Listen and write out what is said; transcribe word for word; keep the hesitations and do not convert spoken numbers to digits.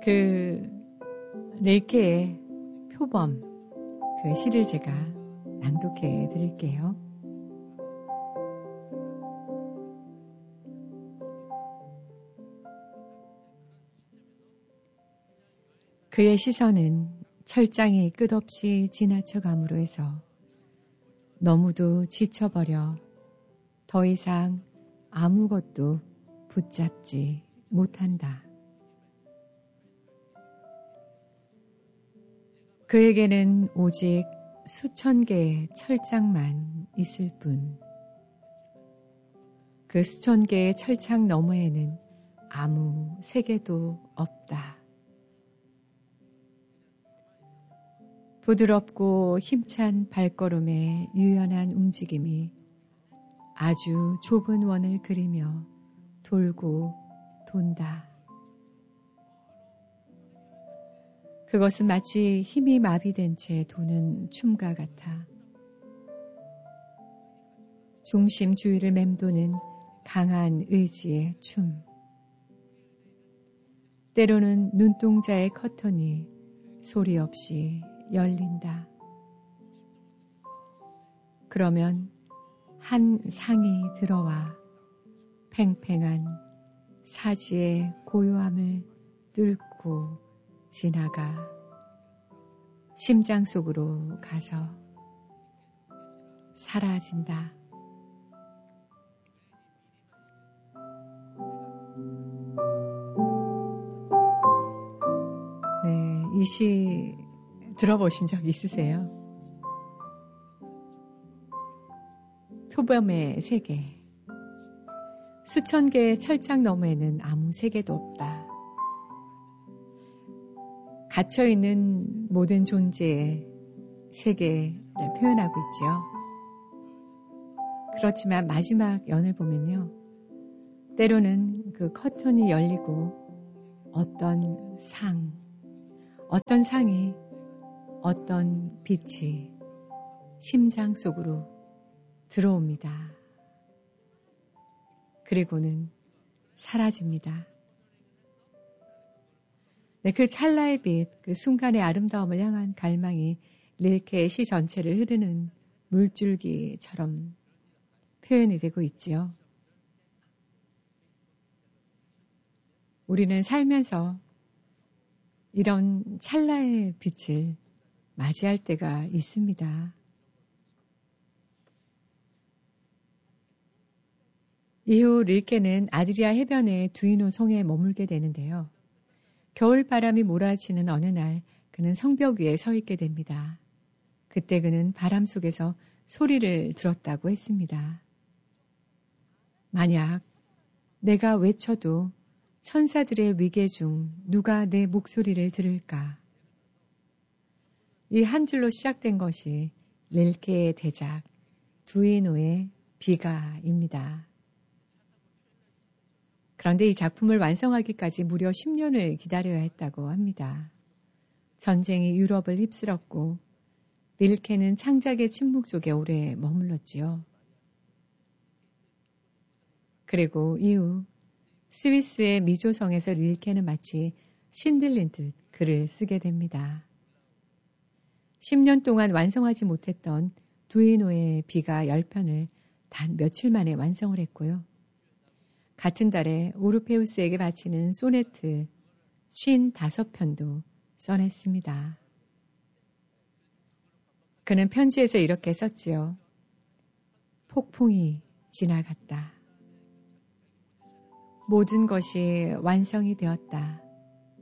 그 릴케의 표범, 그 시를 제가 낭독해 드릴게요. 그의 시선은 철장이 끝없이 지나쳐감으로 해서 너무도 지쳐버려 더 이상 아무것도 붙잡지 못한다. 그에게는 오직 수천 개의 철장만 있을 뿐. 그 수천 개의 철창 너머에는 아무 세계도 없다. 부드럽고 힘찬 발걸음의 유연한 움직임이 아주 좁은 원을 그리며 돌고 돈다. 그것은 마치 힘이 마비된 채 도는 춤과 같아. 중심 주위를 맴도는 강한 의지의 춤. 때로는 눈동자의 커튼이 소리 없이 열린다. 그러면 한 상이 들어와 팽팽한 사지의 고요함을 뚫고 지나가 심장 속으로 가서 사라진다. 네, 이 시 들어보신 적 있으세요? 표범의 세계. 수천 개의 철장 너머에는 아무 세계도 없다. 갇혀있는 모든 존재의 세계를 표현하고 있지요. 그렇지만 마지막 연을 보면요. 때로는 그 커튼이 열리고 어떤 상, 어떤 상이 어떤 빛이 심장 속으로 들어옵니다. 그리고는 사라집니다. 네, 그 찰나의 빛, 그 순간의 아름다움을 향한 갈망이 릴케의 시 전체를 흐르는 물줄기처럼 표현이 되고 있지요. 우리는 살면서 이런 찰나의 빛을 맞이할 때가 있습니다. 이후 릴케는 아드리아 해변의 두이노 성에 머물게 되는데요. 겨울 바람이 몰아치는 어느 날 그는 성벽 위에 서 있게 됩니다. 그때 그는 바람 속에서 소리를 들었다고 했습니다. 만약 내가 외쳐도 천사들의 위계 중 누가 내 목소리를 들을까? 이 한 줄로 시작된 것이 릴케의 대작 두이노의 비가입니다. 그런데 이 작품을 완성하기까지 무려 십 년을 기다려야 했다고 합니다. 전쟁이 유럽을 휩쓸었고 릴케는 창작의 침묵 속에 오래 머물렀지요. 그리고 이후 스위스의 미조성에서 릴케는 마치 신들린 듯 글을 쓰게 됩니다. 십 년 동안 완성하지 못했던 두이노의 비가 십 편을 단 며칠 만에 완성을 했고요. 같은 달에 오르페우스에게 바치는 소네트 오십오 편도 써냈습니다. 그는 편지에서 이렇게 썼지요. 폭풍이 지나갔다. 모든 것이 완성이 되었다.